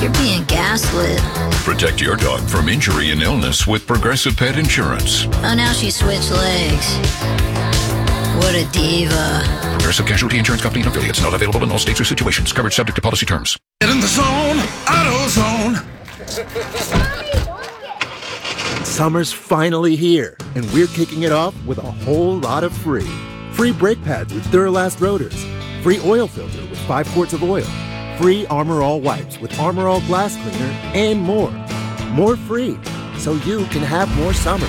You're being gaslit. Protect your dog from injury and illness with Progressive Pet Insurance. Oh, now she switched legs. What a diva. Progressive Casualty Insurance Company and affiliates. Not available in all states or situations. Coverage subject to policy terms. Get in the zone, AutoZone. Summer's finally here, and we're kicking it off with a whole lot of free. Free brake pads with Duralast rotors. Free oil filter with 5 quarts of oil. Free Armor All wipes with Armor All glass cleaner, and more. More free, so you can have more summer.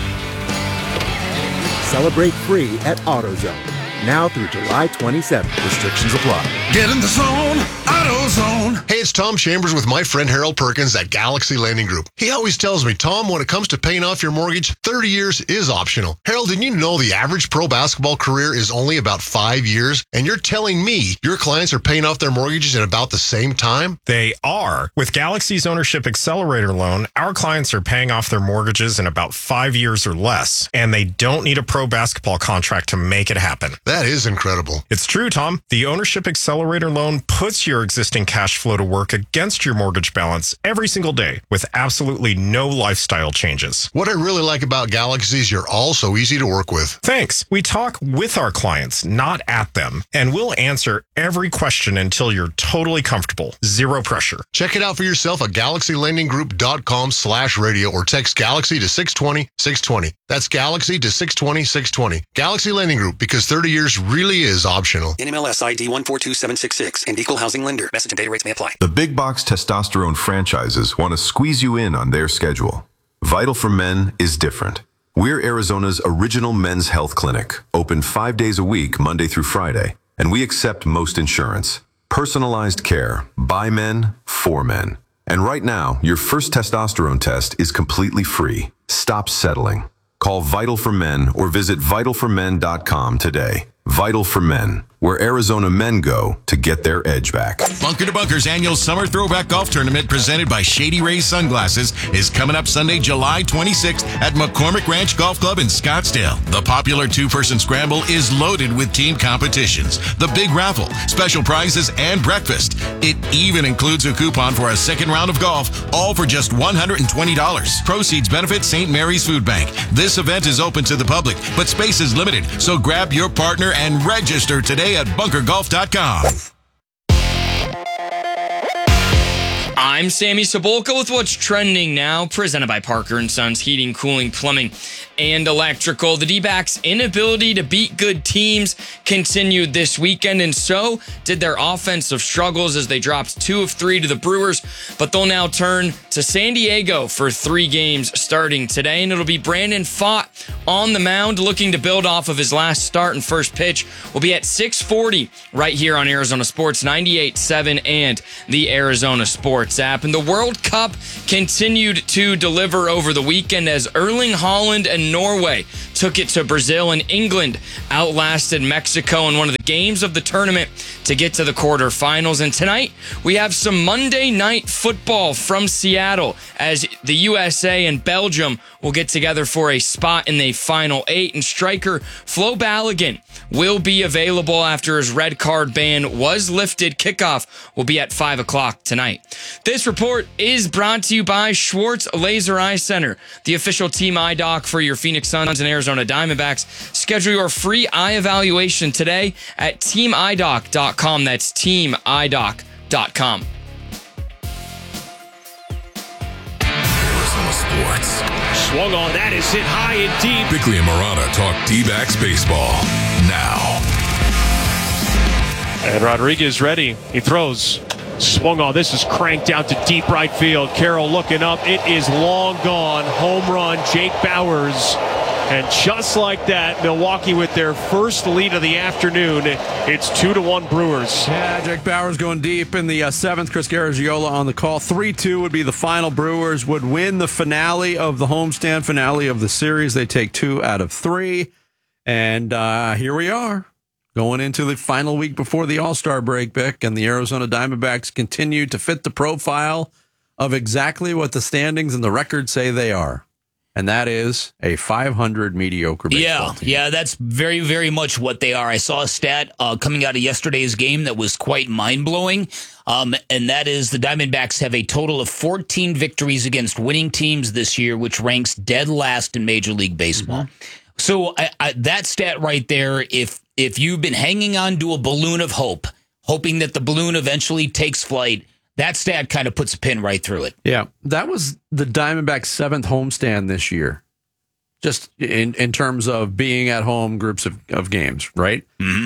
Celebrate free at AutoZone. Now through July 27th. Restrictions apply. Get in the zone, AutoZone. Hey, it's Tom Chambers with my friend Harold Perkins at Galaxy Lending Group. He always tells me, Tom, when it comes to paying off your mortgage, 30 years is optional. Harold, didn't you know the average pro basketball career is only about 5 years? And you're telling me your clients are paying off their mortgages in about the same time? They are. With Galaxy's Ownership Accelerator loan, our clients are paying off their mortgages in about 5 years or less, and they don't need a pro basketball contract to make it happen. That is incredible. It's true, Tom. The Ownership Accelerator loan puts your existing cash flow to work against your mortgage balance every single day with absolutely no lifestyle changes. What I really like about Galaxy is you're all so easy to work with. Thanks. We talk with our clients, not at them, and we'll answer every question until you're totally comfortable. Zero pressure. Check it out for yourself at GalaxyLendingGroup.com/radio or text Galaxy to 620-620. That's Galaxy to 620-620. Galaxy Lending Group, because 30 years really is optional. NMLS ID 142766 and Equal Housing Lender. Message and data rates may apply. The big box testosterone franchises want to squeeze you in on their schedule. Vital for Men is different. We're Arizona's original men's health clinic, open 5 days a week, Monday through Friday, and we accept most insurance. Personalized care, by men, for men. And right now, your first testosterone test is completely free. Stop settling. Call Vital for Men or visit vitalformen.com today. Vital for Men, where Arizona men go to get their edge back. Bunker to Bunker's annual Summer Throwback Golf Tournament presented by Shady Rays Sunglasses is coming up Sunday, July 26th at McCormick Ranch Golf Club in Scottsdale. The popular two-person scramble is loaded with team competitions, the big raffle, special prizes, and breakfast. It even includes a coupon for a second round of golf, all for just $120. Proceeds benefit St. Mary's Food Bank. This event is open to the public, but space is limited, so grab your partner and register today at bunkergolf.com. I'm Sammy Sabolka with what's trending now, presented by Parker & Sons Heating, Cooling, Plumbing, and Electrical. The D-backs' inability to beat good teams continued this weekend, and so did their offensive struggles as they dropped 2 of 3 to the Brewers, but they'll now turn to San Diego for 3 games starting today, and it'll be Brandon Pfaadt on the mound looking to build off of his last start, and first pitch will be at 6:40 right here on Arizona Sports 98.7 and the Arizona Sports app. And the World Cup continued to deliver over the weekend as Erling Haaland and Norway took it to Brazil, and England outlasted Mexico in one of the games of the tournament to get to the quarterfinals. And tonight, we have some Monday Night Football from Seattle as the USA and Belgium will get together for a spot in the Final 8. And striker Flo Balogun will be available after his red card ban was lifted. Kickoff will be at 5 o'clock tonight. This report is brought to you by Schwartz Laser Eye Center, the official team eye doc for your Phoenix Suns and Arizona Diamondbacks. Schedule your free eye evaluation today at teamidoc.com. That's teamidoc.com. Arizona Sports. Swung on, that is hit high and deep. Bickley and Murata talk D-backs baseball now. And Rodriguez ready. He throws. Swung on. This is cranked out to deep right field. Carroll looking up. It is long gone. Home run, Jake Bauers. And just like that, Milwaukee with their first lead of the afternoon. It's 2-1 Brewers. Yeah, Jake Bauers going deep in the 7th. Chris Garagiola on the call. 3-2 would be the final. Brewers would win the finale of the homestand, finale of the series. They take 2 out of 3. And here we are, going into the final week before the All-Star break, Bick, and the Arizona Diamondbacks continue to fit the profile of exactly what the standings and the records say they are. and that is a 500 mediocre baseball team. Yeah, that's very, very much what they are. I saw a stat coming out of yesterday's game that was quite mind-blowing, and that is the Diamondbacks have a total of 14 victories against winning teams this year, which ranks dead last in Major League Baseball. So that stat right there, if you've been hanging on to a balloon of hope, hoping that the balloon eventually takes flight, that stat kind of puts a pin right through it. Yeah, that was the Diamondbacks' 7th homestand this year, just in terms of being at home groups of games, right?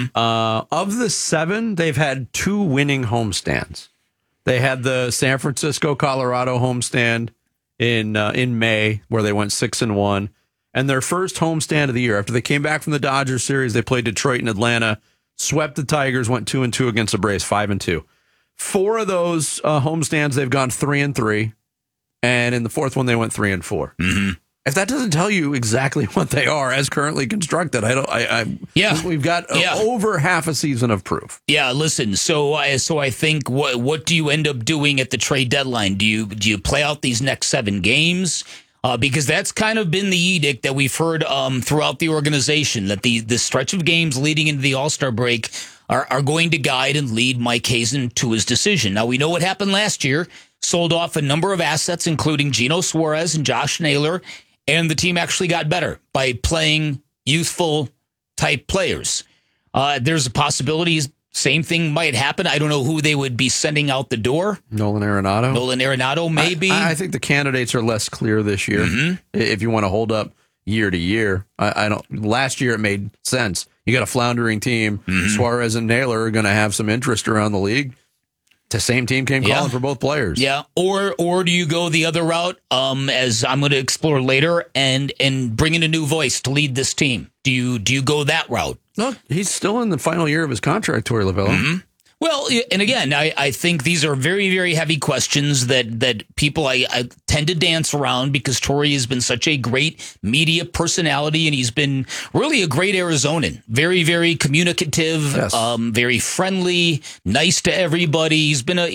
Of the 7, they've had 2 winning homestands. They had the San Francisco, Colorado homestand in May, where they went 6-1, and their first homestand of the year after they came back from the Dodgers series. They played Detroit and Atlanta, swept the Tigers, went 2-2 against the Braves, 5-2. 4 of those homestands, they've gone 3-3, and in the 4th one, they went 3-4. If that doesn't tell you exactly what they are as currently constructed, we've got over half a season of proof. Yeah, listen. So I think what do you end up doing at the trade deadline? Do you play out these next 7 games? Because that's kind of been the edict that we've heard throughout the organization, that the stretch of games leading into the All-Star break are going to guide and lead Mike Hazen to his decision. Now, we know what happened last year. Sold off a number of assets, including Geno Suarez and Josh Naylor, and the team actually got better by playing youthful-type players. There's a possibility same thing might happen. I don't know who they would be sending out the door. Nolan Arenado, maybe. I think the candidates are less clear this year. If you want to hold up year to year, I don't. Last year it made sense. You got a floundering team. Suarez and Naylor are going to have some interest around the league. The same team came calling for both players. Yeah, or do you go the other route, as I'm going to explore later, and bring in a new voice to lead this team? Do you go that route? No, he's still in the final year of his contract, Torey Lovullo. Well, and again, I think these are very, very heavy questions that people I tend to dance around because Torey has been such a great media personality and he's been really a great Arizonan. Very, very communicative, very friendly, nice to everybody. He's been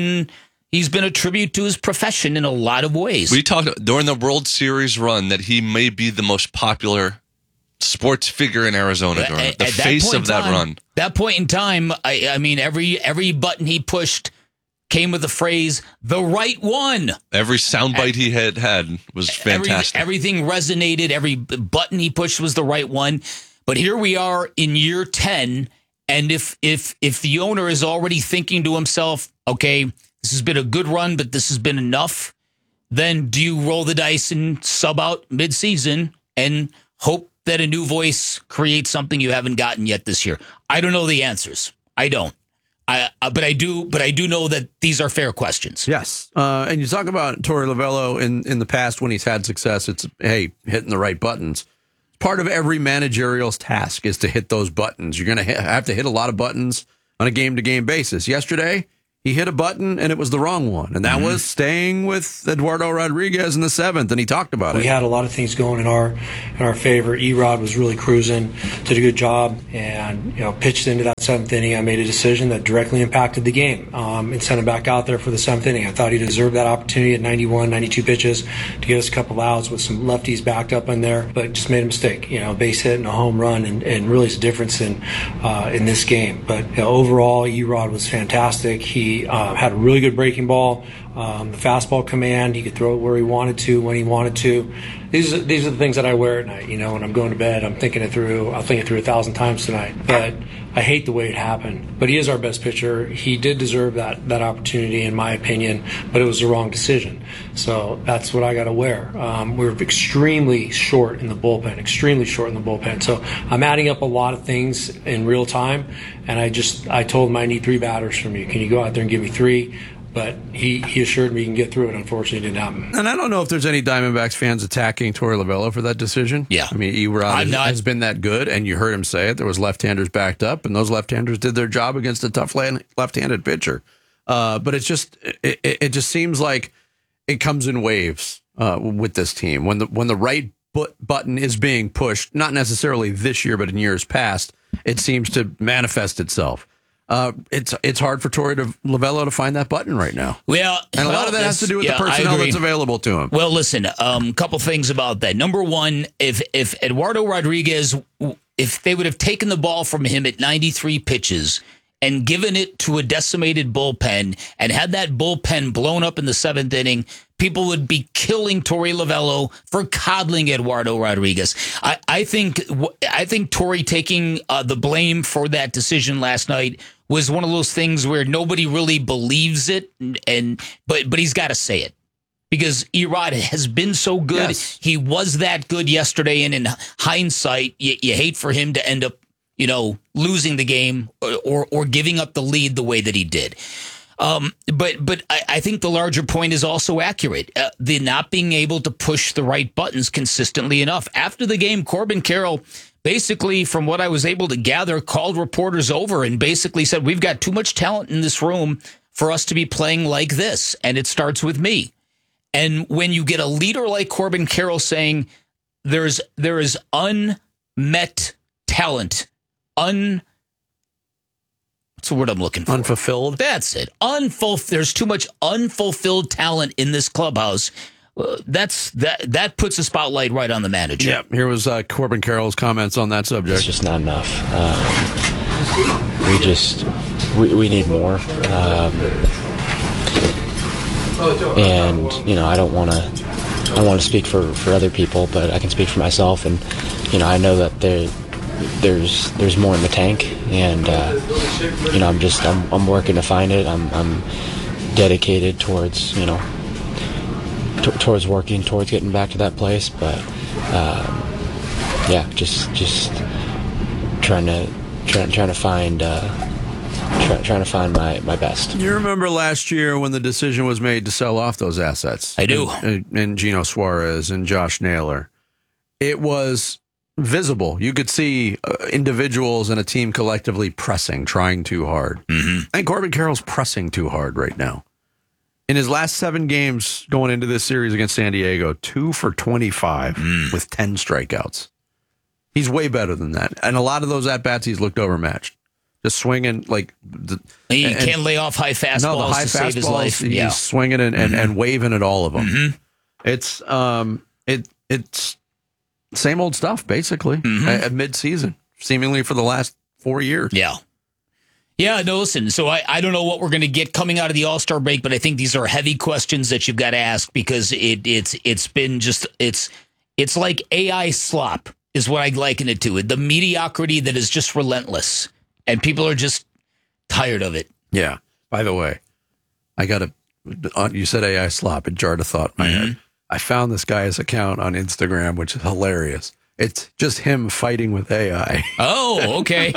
a tribute to his profession in a lot of ways. We talked during the World Series run that he may be the most popular sports figure in Arizona during the face of that run. That point in time, I mean, every button he pushed came with the phrase, the right one. Every soundbite he had was fantastic. Everything resonated. Every button he pushed was the right one. But here we are in year 10, and if the owner is already thinking to himself, okay, this has been a good run, but this has been enough, then do you roll the dice and sub out midseason and hope that a new voice creates something you haven't gotten yet this year? I don't know the answers. I don't. But I do know that these are fair questions. Yes. And you talk about Torey Lovullo in the past when he's had success. It's, hey, hitting the right buttons. Part of every managerial's task is to hit those buttons. You're going to have to hit a lot of buttons on a game-to-game basis. Yesterday, he hit a button, and it was the wrong one. And that was staying with Eduardo Rodriguez in the 7th, and he talked about it. We had a lot of things going in our favor. Erod was really cruising, did a good job, and pitched into that 7th inning. I made a decision that directly impacted the game and sent him back out there for the 7th inning. I thought he deserved that opportunity at 91, 92 pitches to get us a couple of outs with some lefties backed up in there, but just made a mistake. Base hit and a home run, and really is a difference in this game. But overall, Erod was fantastic. He had a really good breaking ball, the fastball command. He could throw it where he wanted to, when he wanted to. These are the things that I wear at night. When I'm going to bed, I'm thinking it through. I'll think it through 1,000 times tonight. But I hate the way it happened. But he is our best pitcher. He did deserve that opportunity, in my opinion. But it was the wrong decision. So that's what I got to wear. We're extremely short in the bullpen. So I'm adding up a lot of things in real time. And I told him I need 3 batters from you. Can you go out there and give me 3? But he assured me he can get through it. Unfortunately, it didn't happen. And I don't know if there's any Diamondbacks fans attacking Torey Lovullo for that decision. Yeah. I mean, Erod has been that good, and you heard him say it. There was left-handers backed up, and those left-handers did their job against a tough left-handed pitcher. But it just seems like it comes in waves with this team. When the right button is being pushed, not necessarily this year, but in years past, it seems to manifest itself. it's hard for Torey Lovullo to find that button right now. Well, and a lot of that has to do with the personnel that's available to him. Well, listen, couple things about that. Number one, if Eduardo Rodriguez, if they would have taken the ball from him at 93 pitches and given it to a decimated bullpen and had that bullpen blown up in the 7th inning, people would be killing Torey Lovullo for coddling Eduardo Rodriguez. I think Torey taking the blame for that decision last night was one of those things where nobody really believes it, but he's got to say it. Because Erod has been so good. Yes. He was that good yesterday, and in hindsight, you hate for him to end up, losing the game or giving up the lead the way that he did. But I think the larger point is also accurate. The not being able to push the right buttons consistently enough. After the game, Corbin Carroll, basically, from what I was able to gather, called reporters over and basically said, we've got too much talent in this room for us to be playing like this, and it starts with me. And when you get a leader like Corbin Carroll saying there is unmet talent, what's the word I'm looking for? Unfulfilled? That's it. There's too much unfulfilled talent in this clubhouse. That puts a spotlight right on the manager. Yeah, here was Corbin Carroll's comments on that subject. It's just not enough. We need more. And I don't want to speak for other people, but I can speak for myself. And I know that there's more in the tank, and I'm working to find it. I'm dedicated towards towards working towards getting back to that place. But just trying to find. Trying to find my best. You remember last year when the decision was made to sell off those assets? I do. And Gino Suarez and Josh Naylor. It was visible. You could see individuals and a team collectively pressing, trying too hard. Mm-hmm. I think Corbin Carroll's pressing too hard right now. In his last 7 games going into this series against San Diego, 2 for 25 with 10 strikeouts. He's way better than that. And a lot of those at-bats, he's looked overmatched. Just swinging like he can't lay off high fastballs no, the high to save his life. He's swinging and waving at all of them. Mm-hmm. It's same old stuff basically at mid-season, seemingly for the last 4 years. Yeah. No, listen. So I don't know what we're going to get coming out of the All-Star break, but I think these are heavy questions that you've got to ask because it's been just it's like AI slop is what I liken it to. The mediocrity that is just relentless. And people are just tired of it. Yeah. By the way, you said AI slop. It jarred a thought in my head. I found this guy's account on Instagram, which is hilarious. It's just him fighting with AI. Oh, okay.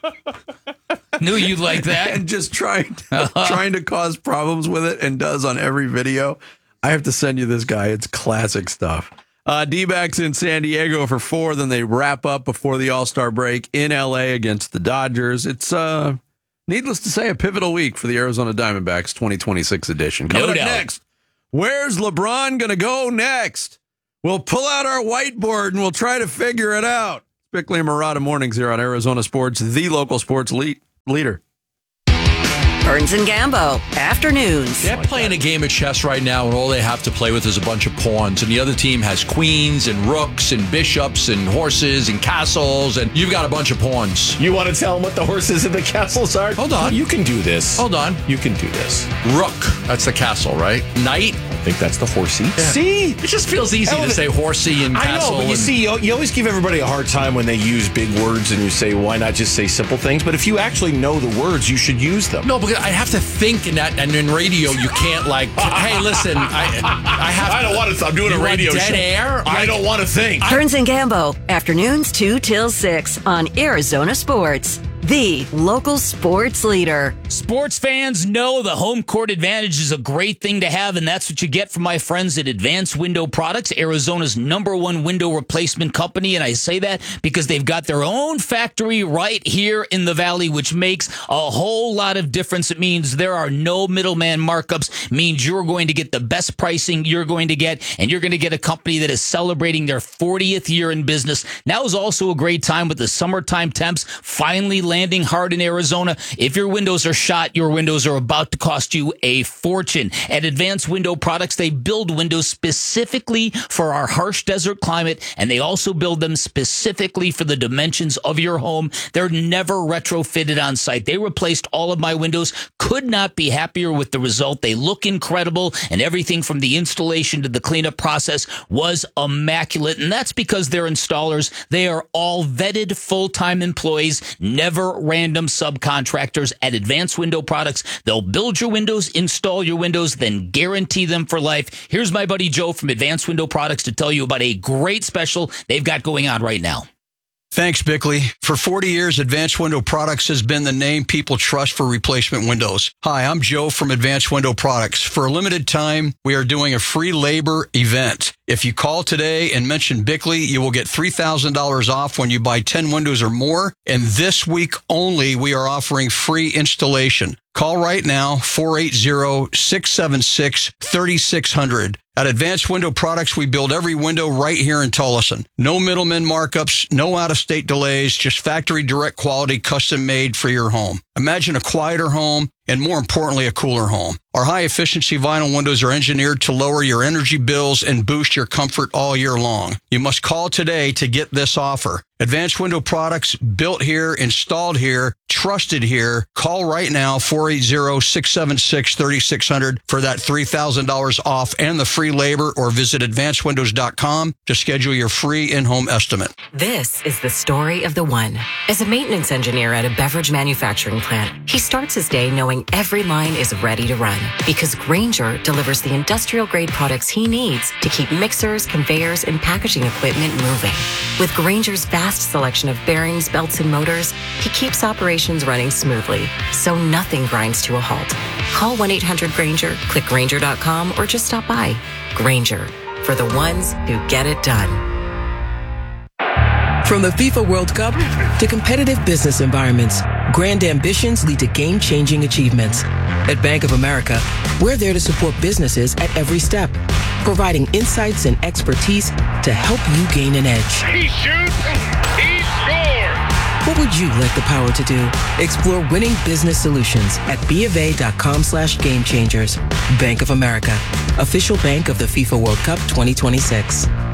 Knew you'd like that. And just trying to cause problems with it and does on every video. I have to send you this guy. It's classic stuff. D-backs in San Diego for 4, then they wrap up before the All-Star break in L.A. against the Dodgers. It's, needless to say, a pivotal week for the Arizona Diamondbacks 2026 edition. Coming up next, where's LeBron going to go next? We'll pull out our whiteboard and we'll try to figure it out. Bickley and Murata mornings here on Arizona Sports, the local sports leader. Burns and Gambo, afternoons. They're playing a game of chess right now, and all they have to play with is a bunch of pawns. And the other team has queens and rooks and bishops and horses and castles, and you've got a bunch of pawns. You want to tell them what the horses and the castles are? Hold on. You can do this. Hold on. You can do this. Rook. That's the castle, right? Knight. I think that's the horsey. Yeah. See? It just feels easy to say horsey and castle. I know, but you see, you always give everybody a hard time when they use big words and you say, why not just say simple things? But if you actually know the words, you should use them. No, because I have to think in that, and in radio, you can't hey, listen, I don't want to, I'm doing a radio show. Dead air? I don't want to think. Burns and Gambo, afternoons 2 till 6 on Arizona Sports, the local sports leader. Sports fans know the home court advantage is a great thing to have, and that's what you get from my friends at Advanced Window Products, Arizona's #1 window replacement company. And I say that because they've got their own factory right here in the Valley, which makes a whole lot of difference. It means there are no middleman markups, means you're going to get the best pricing you're going to get, and you're going to get a company that is celebrating their 40th year in business. Now is also a great time with the summertime temps finally landing landing hard in Arizona. If your windows are shot, your windows are about to cost you a fortune. At Advanced Window Products, they build windows specifically for our harsh desert climate, and they also build them specifically for the dimensions of your home. They're never retrofitted on site. They replaced all of my windows. Could not be happier with the result. They look incredible, and everything from the installation to the cleanup process was immaculate. And that's because they're installers. They are all vetted full-time employees, never random subcontractors at Advanced Window Products. They'll build your windows, install your windows, then guarantee them for life. Here's my buddy Joe from Advanced Window Products to tell you about a great special they've got going on right now. Thanks, Bickley. For 40 years, Advanced Window Products has been the name people trust for replacement windows. Hi, I'm Joe from Advanced Window Products. For a limited time, we are doing a free labor event. If you call today and mention Bickley, you will get $3,000 off when you buy 10 windows or more. And this week only, we are offering free installation. Call right now, 480-676-3600. At Advanced Window Products, we build every window right here in Tullison. No middleman markups, no out-of-state delays, just factory direct quality, custom made for your home. Imagine a quieter home and, more importantly, a cooler home. Our high-efficiency vinyl windows are engineered to lower your energy bills and boost your comfort all year long. You must call today to get this offer. Advanced Window Products, built here, installed here, trusted here. Call right now, 480-676-3600 for that $3,000 off and the free labor, or visit advancedwindows.com to schedule your free in-home estimate. This is the story of the one. As a maintenance engineer at a beverage manufacturing plant, he starts his day knowing every line is ready to run because Grainger delivers the industrial-grade products he needs to keep mixers, conveyors, and packaging equipment moving. With Grainger's vast selection of bearings, belts, and motors, he keeps operations running smoothly, so nothing grinds to a halt. Call 1-800-GRAINGER, click Grainger.com, or just stop by. Grainger, for the ones who get it done. From the FIFA World Cup to competitive business environments, grand ambitions lead to game-changing achievements. At Bank of America, we're there to support businesses at every step, providing insights and expertise to help you gain an edge. He shoots, he scores! What would you like the power to do? Explore winning business solutions at BofA.com/gamechangers. Bank of America, official bank of the FIFA World Cup 2026.